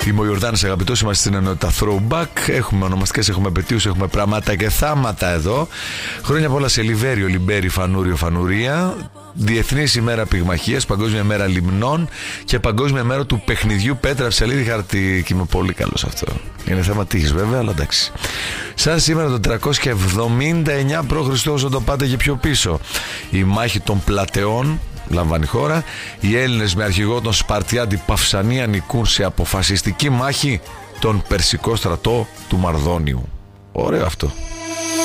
Είμαι ο Ιορδάνης, αγαπητός, είμαστε στην ενότητα Throwback. Έχουμε ονομαστικές, έχουμε επετείους, έχουμε πράματα και θάματα εδώ. Χρόνια πολλά σε Λιβέριο, Λιμπέρι, Φανούριο, Φανουρία. Διεθνής ημέρα πυγμαχίας, Παγκόσμια μέρα λιμνών και Παγκόσμια μέρα του παιχνιδιού πέτρα, ψαλίδι, χαρτί. Και είμαι πολύ καλός αυτό. Είναι θέμα τύχης βέβαια, αλλά εντάξει. Σαν σήμερα το 379 π.Χ., όσο το πάτε και πιο πίσω, η μάχη των Πλατεών λαμβάνει χώρα. Οι Έλληνες με αρχηγό τον Σπαρτιάτη Παυσανία νικούν σε αποφασιστική μάχη τον Περσικό στρατό του Μαρδόνιου. Ωραίο αυτό.